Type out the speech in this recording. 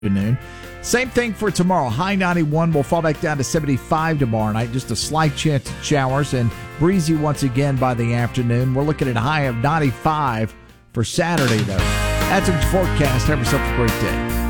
afternoon. Same thing for tomorrow. High 91 will fall back down to 75 tomorrow night. Just a slight chance of showers and breezy once again by the afternoon. We're looking at a high of 95 for Saturday, though. That's a forecast. Have yourself a great day.